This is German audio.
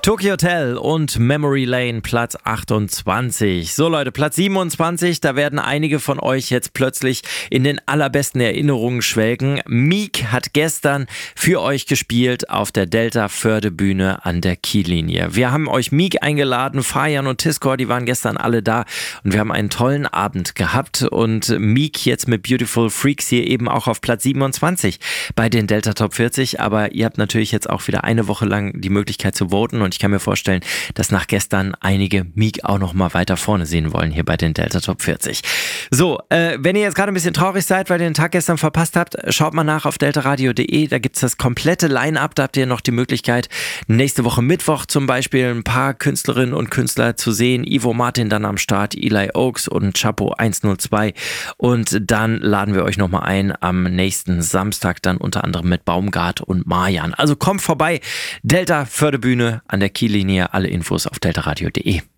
Tokyo Hotel und Memory Lane, Platz 28. So Leute, Platz 27, da werden einige von euch jetzt plötzlich in den allerbesten Erinnerungen schwelgen. Meek hat gestern für euch gespielt auf der Delta-Förde-Bühne an der Kiellinie. Wir haben euch Meek eingeladen, Fajan und Tiskor, die waren gestern alle da und wir haben einen tollen Abend gehabt und Meek jetzt mit Beautiful Freaks hier eben auch auf Platz 27 bei den Delta Top 40, aber ihr habt natürlich jetzt auch wieder eine Woche lang die Möglichkeit zu voten und ich kann mir vorstellen, dass nach gestern einige Meek auch noch mal weiter vorne sehen wollen hier bei den Delta Top 40. So, wenn ihr jetzt gerade ein bisschen traurig seid, weil ihr den Tag gestern verpasst habt, schaut mal nach auf deltaradio.de, da gibt es das komplette Line-Up, da habt ihr noch die Möglichkeit, nächste Woche Mittwoch zum Beispiel ein paar Künstlerinnen und Künstler zu sehen, Ivo Martin dann am Start, Eli Oaks und Chapo 102 und dann laden wir euch nochmal ein am nächsten Samstag, dann unter anderem mit Baumgart und Marjan. Also kommt vorbei, Delta Förde-Bühne an der Kiellinie, alle Infos auf deltaradio.de.